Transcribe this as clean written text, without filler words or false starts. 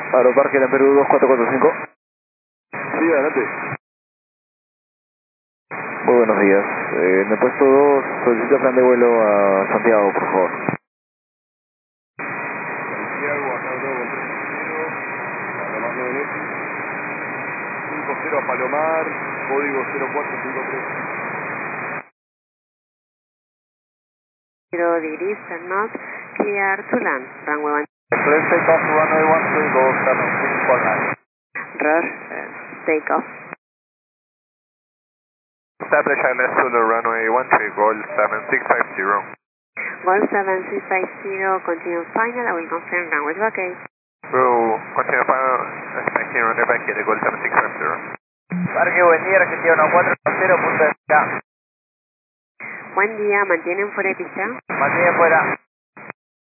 Aeroparque en Perú 2445. Sí, adelante. Muy buenos días. En el puesto 2 solicito plan de vuelo a Santiago, por favor. Santiago, acá todo con 3-0, Palomar 50 a Palomar, código 0453. 0 degrees and not clear to land. Runway 1. Clear takeoff, runway 13, go 7649. Rush, takeoff. Establish ILS Zulu, runway 13, Gol 7650. Golf 7650, continue final. I will confirm runway okay. We'll continue final, expecting runway back here, Gol 7650. Parque, buen día, Argentina 1420, punto de pista. Buen día, mantienen fuera de pista. Mantiene fuera.